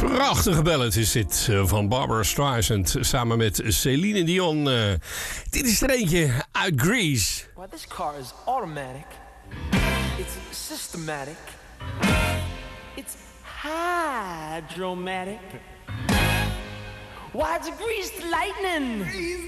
Prachtige ballad is dit van Barbra Streisand samen met Celine Dion. Dit is er eentje uit Grease. Well, this car is automatic. It's systematic. It's hydromatic. Why, it's greased lightning.